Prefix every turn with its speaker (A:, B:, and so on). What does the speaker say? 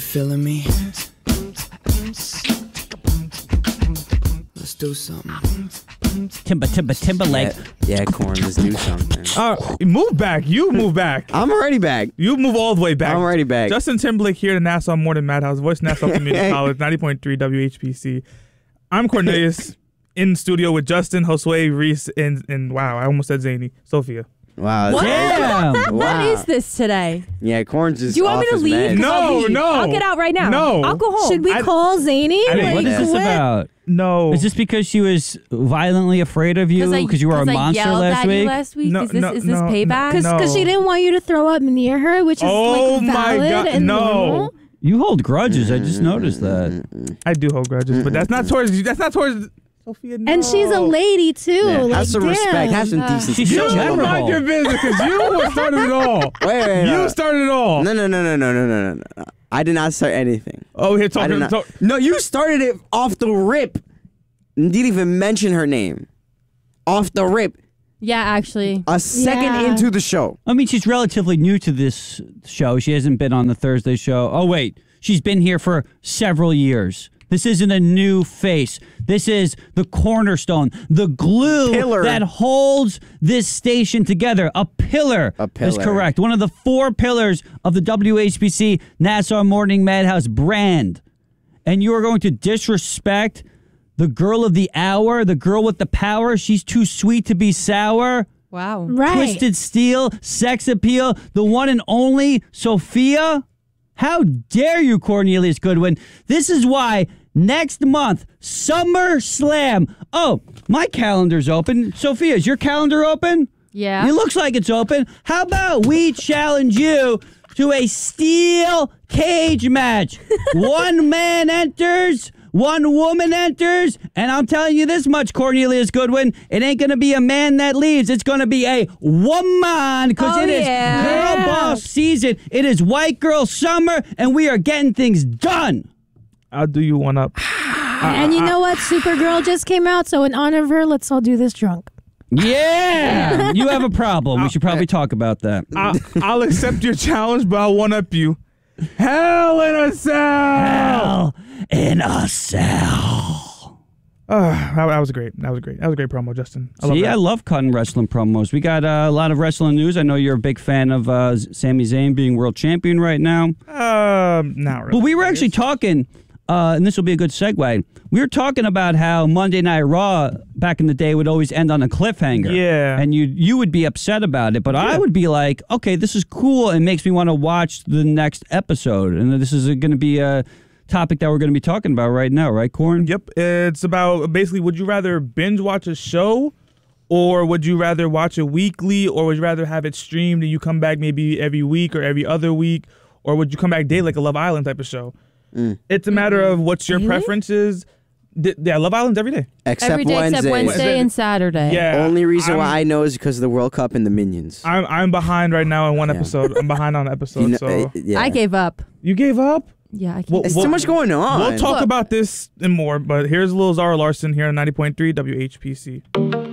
A: feeling me? Let's do something.
B: Timberlake.
C: Yeah, Corn, let's do something.
D: Move back. You move back.
C: I'm already back.
D: You move all the way back.
C: I'm already back.
D: Justin Timberlake here at Nassau Morning Madhouse, Voice Nassau Community College, 90.3 WHPC. I'm Cornelius in studio with Justin, Josue, Reese, and wow, I almost said Zany, Sophia.
C: Wow.
B: What? Damn.
C: Wow.
E: What is this today?
C: Yeah, Corn's just
E: Do you want me to
C: off his
E: leave?
C: meds.
D: No.
E: I'll get out right now.
D: No.
E: I'll go home.
F: Should we call Zany?
D: I didn't-
B: What is this about?
D: No.
B: Is this because she was violently afraid of you because you were a monster
E: last
B: last week?
D: No,
E: is this,
D: no,
E: is this
D: no,
E: payback?
F: Because she didn't want you to throw up near her, which is
D: Oh
F: like
D: my
F: valid
D: God,
F: and
D: no.
F: normal.
B: You hold grudges. I just noticed that.
D: I do hold grudges, but that's not towards you. That's not towards Sophia. No.
F: And she's a lady too.
C: Yeah,
F: like,
C: have some
F: damn.
C: respect. Have some decency.
B: She's so
D: You
B: memorable.
D: mind your business because you started it all.
C: Wait.
D: You started it all.
C: No. I did not start anything.
D: Oh, here,
C: I
D: talk.
C: did not. No, you started it off the rip. You didn't even mention her name. Off the rip.
E: Yeah, actually.
C: A second
F: Yeah.
C: into the show.
B: I mean, she's relatively new to this show. She hasn't been on the Thursday show. Oh, wait. She's been here for several years. This isn't a new face. This is the cornerstone, the glue
C: Pillar.
B: that holds this station together. A pillar.
C: A pillar.
B: Is correct. One of the 4 pillars of the WHBC Nassau Morning Madhouse brand. And you are going to disrespect the girl of the hour, the girl with the power. She's too sweet to be sour.
E: Wow.
F: Right.
B: Twisted Steel, Sex Appeal, the one and only Sophia? How dare you, Cornelius Goodwin? This is why next month, Summer Slam. Oh, my calendar's open. Sophia, is your calendar open?
E: Yeah.
B: It looks like it's open. How about we challenge you to a steel cage match? One man enters, one woman enters, and I'm telling you this much, Cornelius Goodwin, it ain't going to be a man that leaves. It's going to be a woman because
E: Oh,
B: it is
E: yeah.
B: girl boss season. It is white girl summer, and we are getting things done.
D: I'll do you one up.
F: And you know what? Supergirl just came out, so in honor of her, let's all do this drunk.
B: Yeah, you have a problem. We should probably talk about that.
D: I'll accept your challenge, but I'll one up you. Hell in a Cell.
B: Hell in a Cell.
D: That was great. That was great. That was a great promo, Justin.
B: See, I love cutting wrestling promos. We got a lot of wrestling news. I know you're a big fan of Sami Zayn being world champion right now.
D: Not really.
B: But we were actually talking, and this will be a good segue. We were talking about how Monday Night Raw back in the day would always end on a cliffhanger.
D: Yeah.
B: And you would be upset about it, but I would be like, okay, this is cool. It makes me want to watch the next episode. And this is going to be a topic that we're going to be talking about right now, right, Corn?
D: Yep. It's about basically, would you rather binge watch a show, or would you rather watch it weekly, or would you rather have it streamed and you come back maybe every week or every other week, or would you come back daily like a Love Island type of show? It's a matter of what's your preferences. Yeah, Love Island's every day.
C: Except
E: Every day
C: Wednesday.
E: except Wednesday and Saturday.
D: Yeah.
C: Only reason why I know is because of the World Cup and the Minions.
D: I'm behind right now in one episode. I'm behind on an episode.
C: You know,
D: so
C: yeah.
E: I gave up.
D: you gave up?
E: Yeah, I gave
D: Well,
E: up.
C: There's too much going on.
D: We'll talk about this and more, but here's Lil Zara Larson here on 90.3 WHPC.